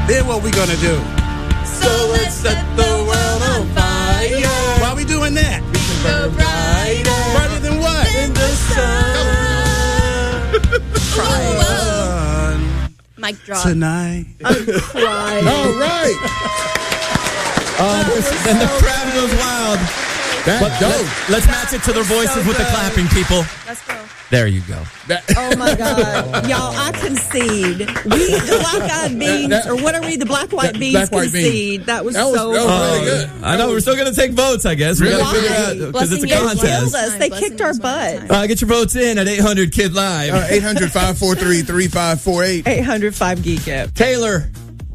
Then what we gonna do? So let's set the world on fire. Why are we doing that? Go brighter. Brighter than what? In the sun. Mic drop. Tonight. I'm crying. All right. Then the crowd goes wild. That's dope. Let's match it to their voices with the clapping, people. Let's go. There you go. Oh, my God. Y'all, I concede. We, the black-eyed beans, or what are we, the black-white beans Black, white concede. beans. That was That was really good. I know, we're still going to take votes, I guess. We got to Why? figure out, because it's a They killed contest. us. They kicked our butt. Get your votes in at 800-KID Live. 800-543-3548. 800-5GEEK-IT. Taylor,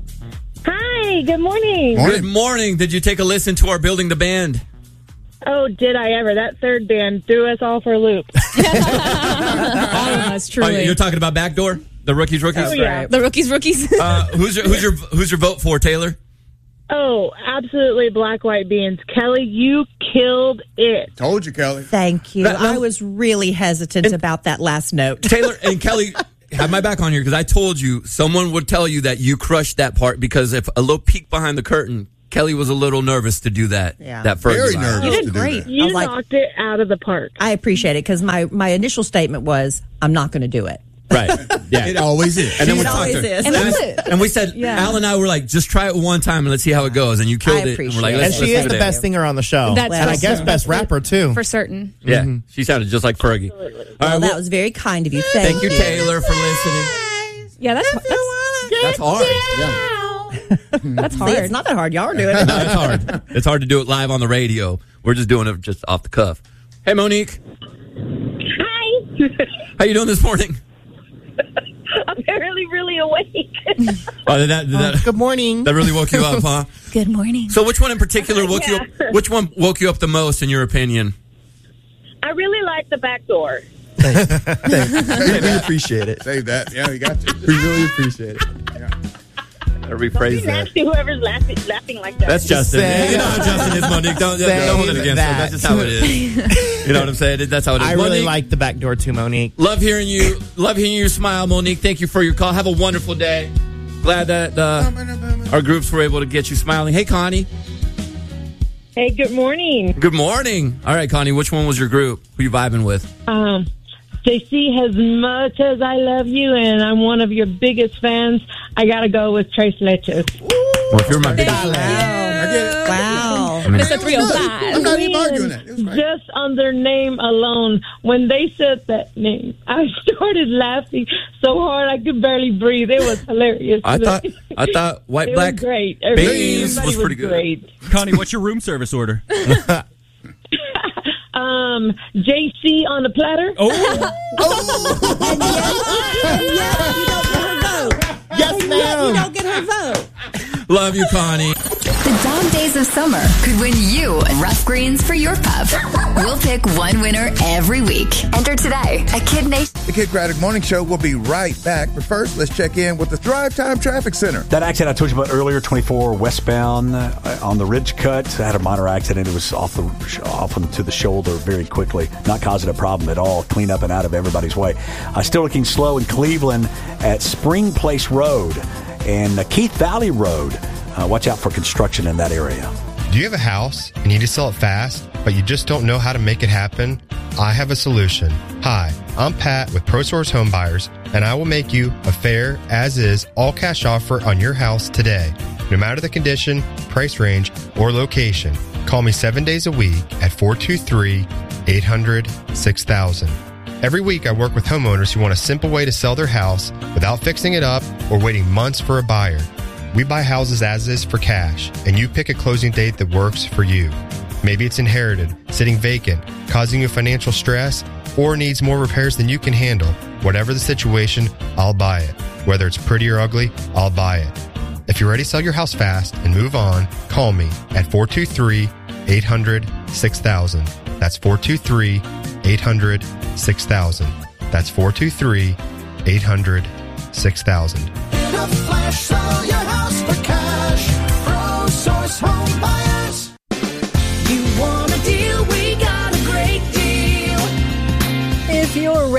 Hi, good morning. good morning. Did you take a listen to our Building the Band? Oh, did I ever? That third band threw us all for a loop. All of us, truly. You're talking about Backdoor? The rookies? Oh, yeah. The rookies. Who's your vote for, Taylor? Oh, absolutely black, white beans. Kelly, you killed it. Told you, Kelly. Thank you. I was really hesitant about that last note. Taylor and Kelly, have my back on here because I told you someone would tell you that you crushed that part because if a little peek behind the curtain, Kelly was a little nervous to do that. Yeah. That first Very line. nervous. You did to do great. that. You I like- knocked it out of the park. I appreciate it because my initial statement was, I'm not going to do it. Right. Yeah. It always is. And then It we talked always to her. is. And that's it. And we said, Yeah. Al and I were like, just try it one time and let's see how it goes. And you killed it. appreciate And we're like, it. let's And she is do the it. best singer on the show. That's and I for guess sure. best rapper, too. For certain. Yeah. She sounded just like Fergie. All Well, right. that was very kind of you. Thank you, Taylor, for listening. Yeah, that's That's hard. That's See, hard. it's not that hard. Y'all are doing it. No, it's hard. It's hard to do it live on the radio. We're just doing it just off the cuff. Hey, Monique. Hi. How you doing this morning? I'm really awake. Oh, did that Good morning. that really woke you up, huh? Good morning. So which one in particular woke you up? Which one woke you up the most, in your opinion? I really like the back door. Save We that. appreciate it. Save that. Yeah, we got you. We really appreciate it. Rephrase that. Nasty, whoever's laughing like that. That's Justin. Say You know how Justin is, Monique. Don't hold it against him. that. That's just how it is. You know what I'm saying? That's how it is. I really Monique, like the back door, too, Monique. love hearing you. Love hearing you smile, Monique. Thank you for your call. Have a wonderful day. Glad that our groups were able to get you smiling. Hey, Connie. Hey, good morning. Good morning. All right, Connie. Which one was your group? Who you vibing with? JC, as much as I love you and I'm one of your biggest fans, I got to go with Trace Leches. Well, if you're my biggest I get it. Wow. Mr. I'm 305. not even arguing that. It was great. Just on their name alone, when they said that name, I started laughing so hard I could barely breathe. It was hilarious. I thought White it Black was great. Beans Everybody was pretty good. Great. Connie, what's your room service order? JC on the platter. And yes, you don't get her vote. Yes, And yet ma'am. you don't get her vote. Love you, Connie. The dog days of summer could win you rough greens for your pup. We'll pick one winner every week. Enter today at Kid Nation. The Kid Craddock Morning Show will be right back. But first, let's check in with the Drive Time Traffic Center. That accident I told you about earlier, 24 westbound on the Ridge Cut. I had a minor accident. It was off onto the shoulder very quickly, not causing a problem at all. Clean up and out of everybody's way. Still looking slow in Cleveland at Spring Place Road and Keith Valley Road. Watch out for construction in that area. Do you have a house and you need to sell it fast, but you just don't know how to make it happen? I have a solution. Hi, I'm Pat with ProSource Home Buyers, and I will make you a fair, as-is, all-cash offer on your house today. No matter the condition, price range, or location, call me 7 days a week at 423-800-6000. Every week I work with homeowners who want a simple way to sell their house without fixing it up or waiting months for a buyer. We buy houses as is for cash, and you pick a closing date that works for you. Maybe it's inherited, sitting vacant, causing you financial stress, or needs more repairs than you can handle. Whatever the situation, I'll buy it. Whether it's pretty or ugly, I'll buy it. If you're ready to sell your house fast and move on, call me at 423-800-6000. That's 423-800-6000. That's 423-800-6000. In a flash, sell your house for cash. ProSource Home Buyers. You want a deal? We got a great deal. If you're ready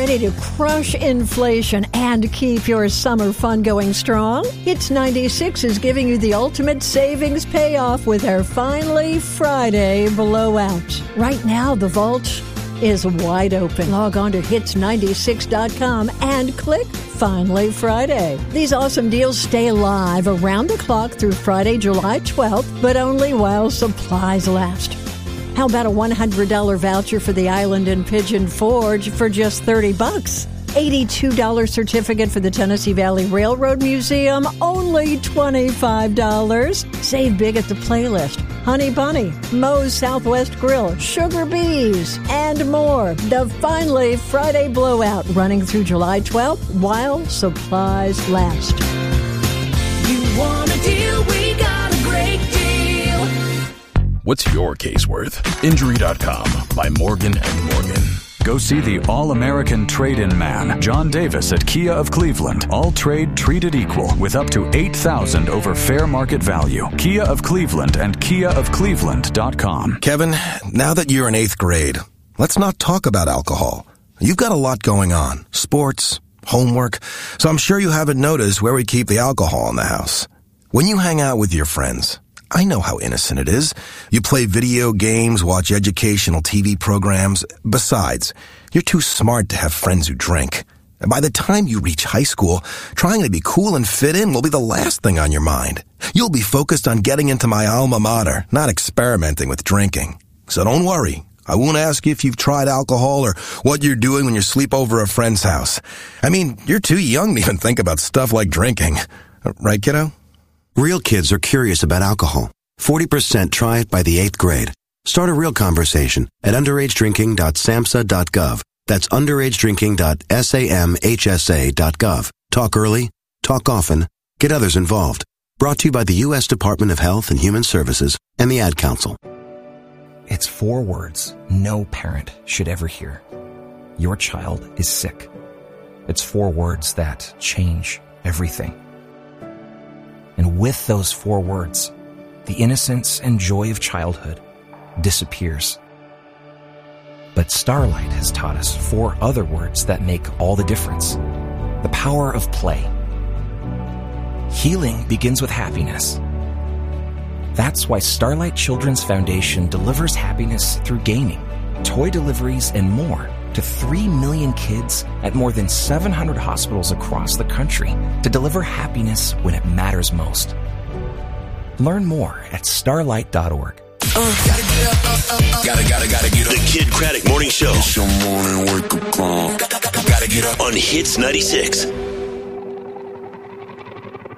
ready to crush inflation and keep your summer fun going strong? Hits 96 is giving you the ultimate savings payoff with our Finally Friday blowout. Right now, the vault is wide open. Log on to hits96.com and click Finally Friday. These awesome deals stay live around the clock through Friday, July 12th, but only while supplies last. How about a $100 voucher for the Island and Pigeon Forge for just $30? $82 certificate for the Tennessee Valley Railroad Museum, only $25. Save big at the Playlist, Honey Bunny, Moe's Southwest Grill, Sugar Bees, and more. The Finally Friday Blowout running through July 12th while supplies last. You want a deal? We got a great deal. What's your case worth? Injury.com by Morgan & Morgan. Go see the All-American Trade-In Man, John Davis at Kia of Cleveland. All trade treated equal with up to $8,000 over fair market value. Kia of Cleveland and KiaofCleveland.com. Kevin, now that you're in 8th grade, let's not talk about alcohol. You've got a lot going on. Sports, homework. So I'm sure you haven't noticed where we keep the alcohol in the house. When you hang out with your friends, I know how innocent it is. You play video games, watch educational TV programs. Besides, you're too smart to have friends who drink. And by the time you reach high school, trying to be cool and fit in will be the last thing on your mind. You'll be focused on getting into my alma mater, not experimenting with drinking. So don't worry. I won't ask you if you've tried alcohol or what you're doing when you sleep over a friend's house. I mean, you're too young to even think about stuff like drinking. Right, kiddo? Real kids are curious about alcohol. 40% try it by the 8th grade. Start a real conversation at underagedrinking.samhsa.gov. That's underagedrinking.samhsa.gov. Talk early, talk often, get others involved. Brought to you by the U.S. Department of Health and Human Services and the Ad Council. It's 4 words no parent should ever hear. Your child is sick. It's 4 words that change everything. And with those 4 words, the innocence and joy of childhood disappears. But Starlight has taught us 4 other words that make all the difference. The power of play. Healing begins with happiness. That's why Starlight Children's Foundation delivers happiness through gaming, toy deliveries, and more to 3 million kids at more than 700 hospitals across the country to deliver happiness when it matters most. Learn more at starlight.org. Gotta get up. The Kid Craddock Morning Show. It's your morning wake up call. Gotta get up on Hits 96.